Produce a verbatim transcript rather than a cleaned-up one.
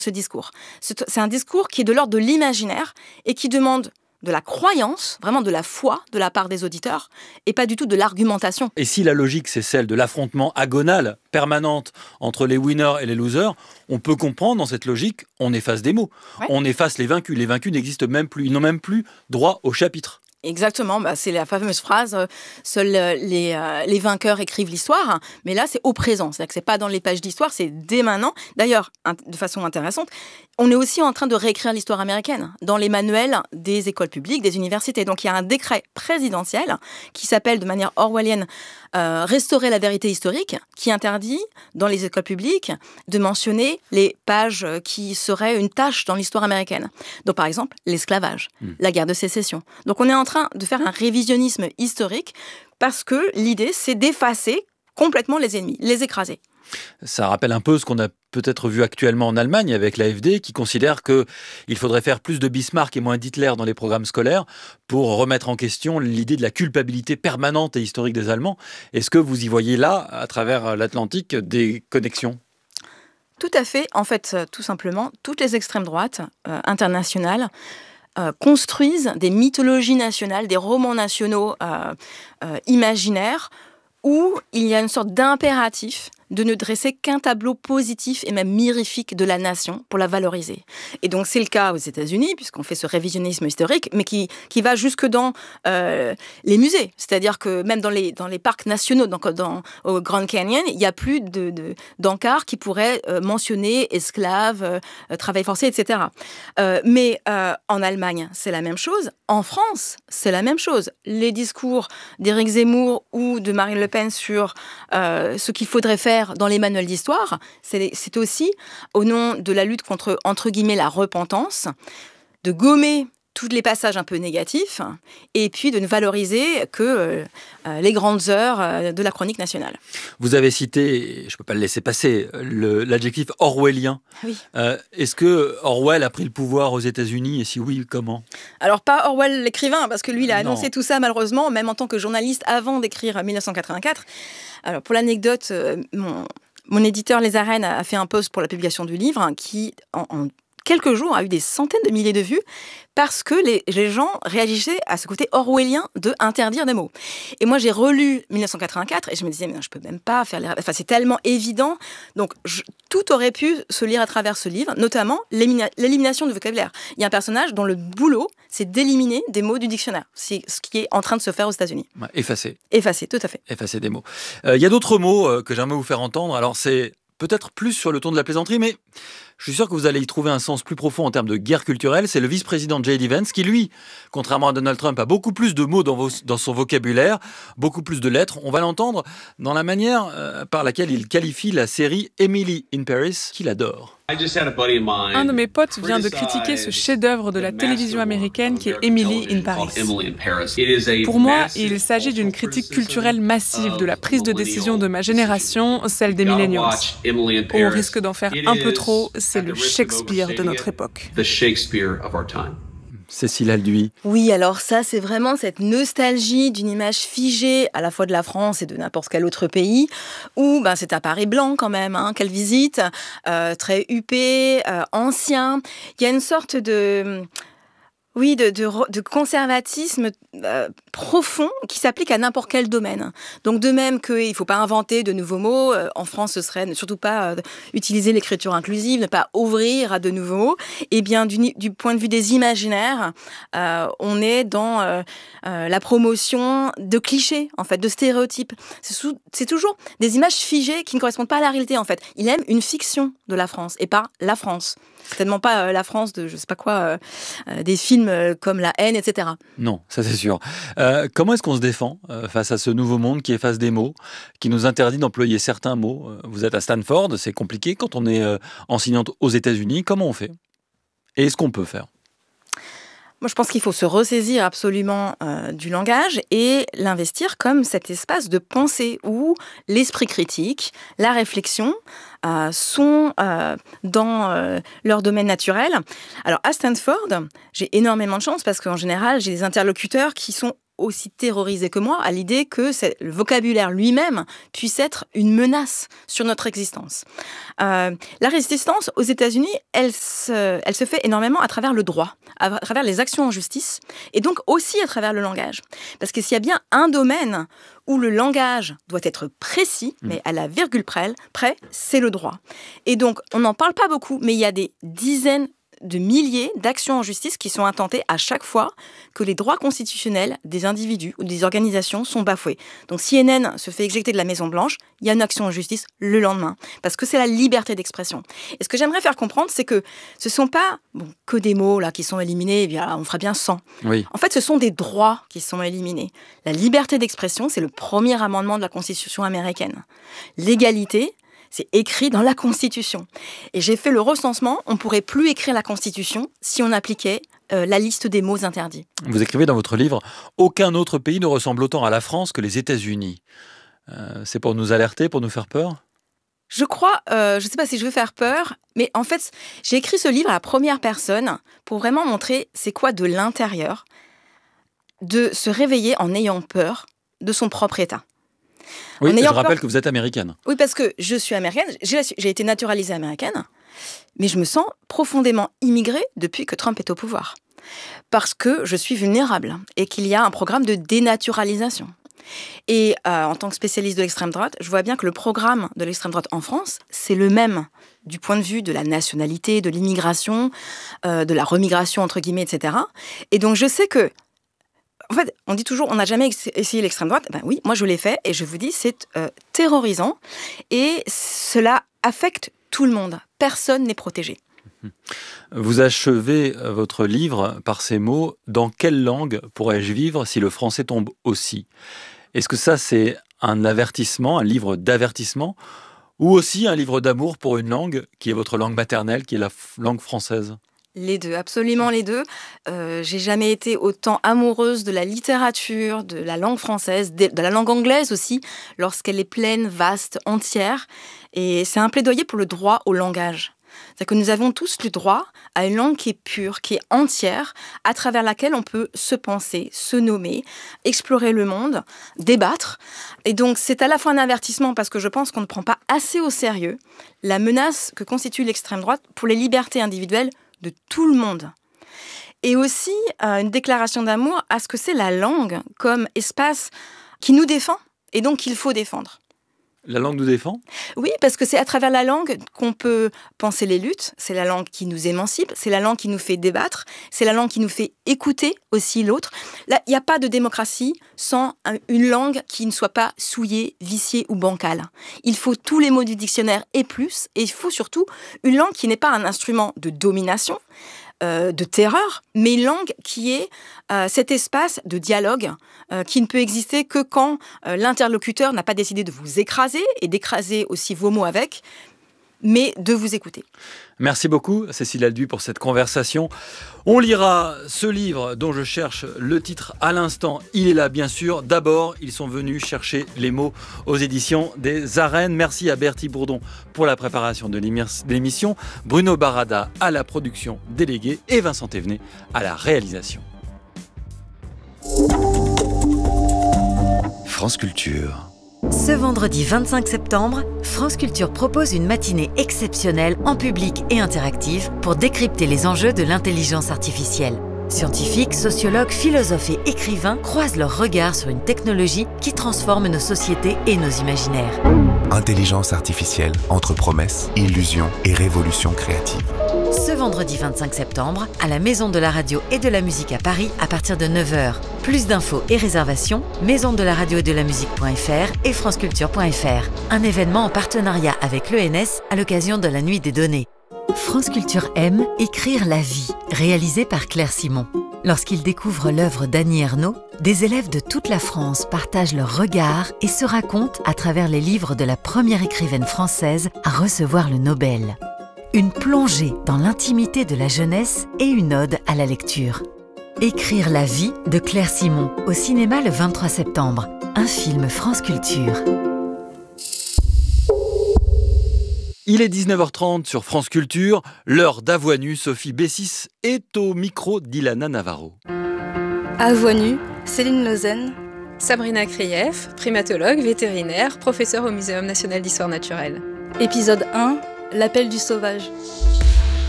ce discours. C'est, c'est un discours qui est de l'ordre de l'imaginaire et qui demande de la croyance, vraiment de la foi de la part des auditeurs, et pas du tout de l'argumentation. Et si la logique, c'est celle de l'affrontement agonal, permanente, entre les winners et les losers, on peut comprendre dans cette logique, on efface des mots. Ouais. On efface les vaincus. Les vaincus n'existent même plus. Ils n'ont même plus droit au chapitre. Exactement, bah c'est la fameuse phrase euh, « Seuls euh, les, euh, les vainqueurs écrivent l'histoire », mais là, c'est au présent. C'est-à-dire que c'est pas dans les pages d'histoire, c'est dès maintenant. D'ailleurs, un, de façon intéressante, on est aussi en train de réécrire l'histoire américaine dans les manuels des écoles publiques, des universités. Donc, il y a un décret présidentiel qui s'appelle de manière orwellienne euh, « Restaurer la vérité historique » qui interdit, dans les écoles publiques, de mentionner les pages qui seraient une tâche dans l'histoire américaine. Donc, par exemple, l'esclavage, mmh. la guerre de sécession. Donc, on est en train de faire un révisionnisme historique parce que l'idée, c'est d'effacer complètement les ennemis, les écraser. Ça rappelle un peu ce qu'on a peut-être vu actuellement en Allemagne avec l'A F D qui considère qu'il faudrait faire plus de Bismarck et moins d'Hitler dans les programmes scolaires pour remettre en question l'idée de la culpabilité permanente et historique des Allemands. Est-ce que vous y voyez là, à travers l'Atlantique, des connexions ? Tout à fait. En fait, tout simplement, toutes les extrêmes droites euh, internationales Euh, construisent des mythologies nationales, des romans nationaux euh, euh, imaginaires où il y a une sorte d'impératif de ne dresser qu'un tableau positif et même mirifique de la nation pour la valoriser. Et donc, c'est le cas aux États-Unis, puisqu'on fait ce révisionnisme historique, mais qui, qui va jusque dans euh, les musées. C'est-à-dire que même dans les, dans les parcs nationaux, donc dans, au Grand Canyon, il n'y a plus de, de, d'encarts qui pourraient euh, mentionner esclaves, euh, travail forcé, et cetera. Euh, mais euh, en Allemagne, c'est la même chose. En France, c'est la même chose. Les discours d'Éric Zemmour ou de Marine Le Pen sur euh, ce qu'il faudrait faire dans les manuels d'histoire, c'est, c'est aussi au nom de la lutte contre, entre guillemets, la repentance, de gommer tous les passages un peu négatifs et puis de ne valoriser que euh, les grandes heures euh, de la chronique nationale. Vous avez cité, je ne peux pas le laisser passer, le, l'adjectif orwellien. Oui. Euh, est-ce que Orwell a pris le pouvoir aux États-Unis et si oui, comment ? Alors pas Orwell l'écrivain, parce que lui il a non. annoncé tout ça malheureusement, même en tant que journaliste avant d'écrire dix-neuf cent quatre-vingt-quatre. Alors pour l'anecdote, euh, mon, mon éditeur Les Arènes a fait un post pour la publication du livre hein, qui en, en quelques jours a eu des centaines de milliers de vues parce que les, les gens réagissaient à ce côté orwellien de interdire des mots. Et moi, j'ai relu dix-neuf cent quatre-vingt-quatre et je me disais, mais non, je peux même pas faire les... Enfin, c'est tellement évident. Donc, je... tout aurait pu se lire à travers ce livre, notamment l'élimina... l'élimination du vocabulaire. Il y a un personnage dont le boulot, c'est d'éliminer des mots du dictionnaire. C'est ce qui est en train de se faire aux États-Unis. Ouais, effacer. Effacer, tout à fait. Effacer des mots. Euh, il y a d'autres mots euh, que j'aimerais vous faire entendre. Alors, c'est peut-être plus sur le ton de la plaisanterie, mais je suis sûr que vous allez y trouver un sens plus profond en termes de guerre culturelle. C'est le vice-président J D Vance qui, lui, contrairement à Donald Trump, a beaucoup plus de mots dans, vos, dans son vocabulaire, beaucoup plus de lettres. On va l'entendre dans la manière euh, par laquelle il qualifie la série Emily in Paris, qu'il adore. Un de mes potes vient de critiquer ce chef-d'œuvre de la télévision américaine qui est Emily in Paris. Pour moi, il s'agit d'une critique culturelle massive de la prise de décision de ma génération, celle des millennials. Au risque d'en faire un peu trop, c'est le Shakespeare de notre époque. Cécile Alduy. Oui, alors ça, c'est vraiment cette nostalgie d'une image figée à la fois de la France et de n'importe quel autre pays, où ben, c'est un Paris blanc quand même, hein, qu'elle visite, euh, très huppé, euh, ancien. Il y a une sorte de... Oui, de, de, de conservatisme euh, profond qui s'applique à n'importe quel domaine. Donc de même qu'il ne faut pas inventer de nouveaux mots, euh, en France ce serait ne surtout pas euh, utiliser l'écriture inclusive, ne pas ouvrir à de nouveaux mots, et bien du, du point de vue des imaginaires, euh, on est dans euh, euh, la promotion de clichés, en fait, de stéréotypes. C'est, sous, c'est toujours des images figées qui ne correspondent pas à la réalité, en fait. Il aime une fiction de la France, et pas la France. C'est tellement pas euh, la France de je sais pas quoi, euh, euh, des films euh, comme La Haine, et cetera. Non, ça c'est sûr. Euh, comment est-ce qu'on se défend euh, face à ce nouveau monde qui efface des mots, qui nous interdit d'employer certains mots ? Vous êtes à Stanford, c'est compliqué quand on est euh, enseignante aux États-Unis. Comment on fait ? Et est-ce qu'on peut faire ? Moi, je pense qu'il faut se ressaisir absolument euh, du langage et l'investir comme cet espace de pensée où l'esprit critique, la réflexion euh, sont euh, dans euh, leur domaine naturel. Alors, à Stanford, j'ai énormément de chance parce qu'en général, j'ai des interlocuteurs qui sont aussi terrorisé que moi à l'idée que c'est, le vocabulaire lui-même puisse être une menace sur notre existence. Euh, la résistance aux États-Unis, elle se, elle se fait énormément à travers le droit, à travers les actions en justice, et donc aussi à travers le langage. Parce que s'il y a bien un domaine où le langage doit être précis, mmh. mais à la virgule près, près, c'est le droit. Et donc, on n'en parle pas beaucoup, mais il y a des dizaines de milliers d'actions en justice qui sont intentées à chaque fois que les droits constitutionnels des individus ou des organisations sont bafoués. Donc C N N se fait éjecter de la Maison-Blanche, il y a une action en justice le lendemain, parce que c'est la liberté d'expression. Et ce que j'aimerais faire comprendre, c'est que ce ne sont pas bon, que des mots là, qui sont éliminés, et bien, on fera bien cent. Oui. En fait, ce sont des droits qui sont éliminés. La liberté d'expression, c'est le premier amendement de la Constitution américaine. L'égalité, c'est écrit dans la Constitution. Et j'ai fait le recensement, on ne pourrait plus écrire la Constitution si on appliquait euh, la liste des mots interdits. Vous écrivez dans votre livre « Aucun autre pays ne ressemble autant à la France que les États-Unis euh, ». C'est pour nous alerter, pour nous faire peur ? Je crois, euh, je ne sais pas si je veux faire peur, mais en fait, j'ai écrit ce livre à la première personne pour vraiment montrer c'est quoi de l'intérieur, de se réveiller en ayant peur de son propre état. Oui, je rappelle peur... que vous êtes américaine. Oui, parce que je suis américaine, j'ai, j'ai été naturalisée américaine, mais je me sens profondément immigrée depuis que Trump est au pouvoir. Parce que je suis vulnérable et qu'il y a un programme de dénaturalisation. Et euh, en tant que spécialiste de l'extrême droite, je vois bien que le programme de l'extrême droite en France, c'est le même du point de vue de la nationalité, de l'immigration, euh, de la remigration, entre guillemets, et cetera. Et donc, je sais que en fait, on dit toujours, on n'a jamais essayé l'extrême droite. Ben oui, moi je l'ai fait et je vous dis, c'est euh, terrorisant et cela affecte tout le monde. Personne n'est protégé. Vous achevez votre livre par ces mots « Dans quelle langue pourrais-je vivre si le français tombe aussi ?» Est-ce que ça, c'est un avertissement, un livre d'avertissement ou aussi un livre d'amour pour une langue qui est votre langue maternelle, qui est la f- langue française ? Les deux, absolument les deux. Euh, j'ai jamais été autant amoureuse de la littérature, de la langue française, de, de la langue anglaise aussi, lorsqu'elle est pleine, vaste, entière. Et c'est un plaidoyer pour le droit au langage. C'est-à-dire que nous avons tous le droit à une langue qui est pure, qui est entière, à travers laquelle on peut se penser, se nommer, explorer le monde, débattre. Et donc, c'est à la fois un avertissement parce que je pense qu'on ne prend pas assez au sérieux la menace que constitue l'extrême droite pour les libertés individuelles de tout le monde. Et aussi euh, une déclaration d'amour à ce que c'est la langue comme espace qui nous défend et donc qu'il faut défendre. La langue nous défend ? Oui, parce que c'est à travers la langue qu'on peut penser les luttes, c'est la langue qui nous émancipe, c'est la langue qui nous fait débattre, c'est la langue qui nous fait écouter aussi l'autre. Là, il n'y a pas de démocratie sans une langue qui ne soit pas souillée, viciée ou bancale. Il faut tous les mots du dictionnaire et plus, et il faut surtout une langue qui n'est pas un instrument de domination, Euh, de terreur, mais une langue qui est euh, cet espace de dialogue euh, qui ne peut exister que quand euh, l'interlocuteur n'a pas décidé de vous écraser et d'écraser aussi vos mots avec, mais de vous écouter. Merci beaucoup, Cécile Alduy, pour cette conversation. On lira ce livre dont je cherche le titre à l'instant. Il est là, bien sûr. D'abord, ils sont venus chercher les mots aux éditions des Arènes. Merci à Bertie Bourdon pour la préparation de l'émission, Bruno Barada à la production déléguée et Vincent Thévenet à la réalisation. France Culture. Ce vendredi vingt-cinq septembre, France Culture propose une matinée exceptionnelle en public et interactive pour décrypter les enjeux de l'intelligence artificielle. Scientifiques, sociologues, philosophes et écrivains croisent leurs regards sur une technologie qui transforme nos sociétés et nos imaginaires. Intelligence artificielle entre promesses, illusions et révolution créative. Ce vendredi vingt-cinq septembre, à la Maison de la Radio et de la Musique à Paris à partir de neuf heures. Plus d'infos et réservations, maison de la radio et de la musique point f r et franceculture point f r. Un événement en partenariat avec l'E N S à l'occasion de la Nuit des Données. France Culture aime écrire la vie, réalisé par Claire Simon. Lorsqu'ils découvrent l'œuvre d'Annie Ernaux, des élèves de toute la France partagent leurs regards et se racontent à travers les livres de la première écrivaine française à recevoir le Nobel. Une plongée dans l'intimité de la jeunesse et une ode à la lecture. Écrire la vie de Claire Simon au cinéma le vingt-trois septembre. Un film France Culture. Il est dix-neuf heures trente sur France Culture, l'heure d'Avoine nue. Sophie Bessis est au micro d'Ilana Navarro. À voix nue, Céline Lausanne. Sabrina Krief, primatologue, vétérinaire, professeure au Muséum national d'histoire naturelle. Épisode un, l'appel du sauvage.